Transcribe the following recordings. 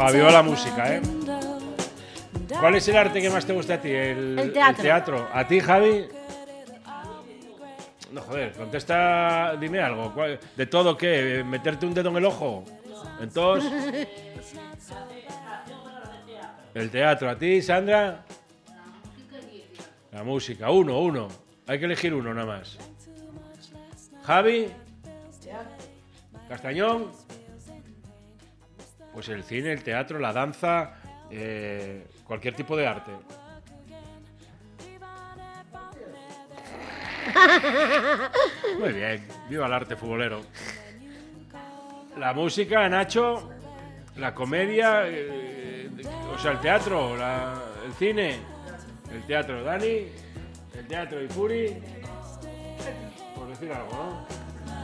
Fabio, la música, ¿eh? ¿Cuál es el arte que más te gusta a ti? El teatro. El teatro. ¿A ti, Javi? No, joder, contesta, dime algo. ¿De todo qué? ¿Meterte un dedo en el ojo? Entonces... El teatro. ¿A ti, Sandra? La música. Uno. Hay que elegir uno nada más. Javi. Castañón. Pues el cine, el teatro, la danza, cualquier tipo de arte. Muy bien, viva el arte futbolero. La música, Nacho, la comedia, o sea, el teatro, el cine, el teatro, Dani, el teatro y Furi, por decir algo, ¿no?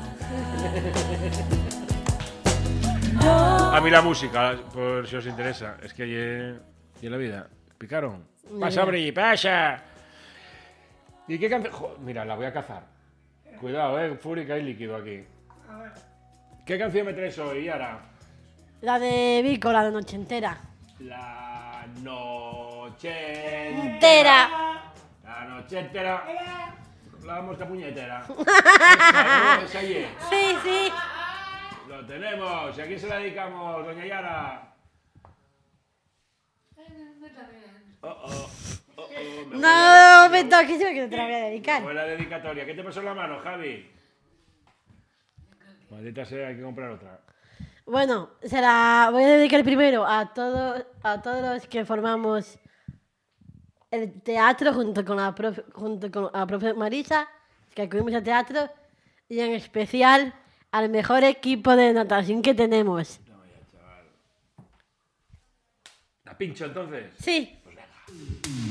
A mí la música, por si os interesa, es que y en la vida, picaron. Pasa, Bri, pasa. ¿Y qué canción? Mira, la voy a cazar. Cuidado, Furi, que hay líquido aquí. ¿Qué canción me traes hoy, Yara? La de Vico, la de Noche Entera. La noche Entera. La noche entera. La mosca puñetera. Esa allí. Sí. Lo tenemos. ¿Y a quién se la dedicamos, doña Yara? No me toques, yo que te la voy a dedicar. Buena dedicatoria. ¿Qué te pasó en la mano, Javi? Maldita sea, hay que comprar otra. Bueno, se la voy a dedicar primero a todos los que formamos el teatro junto con la profe Marisa, que acudimos al teatro, y en especial al mejor equipo de natación que tenemos. No, ya, chaval. ¿La pincho entonces? Sí. Pues venga.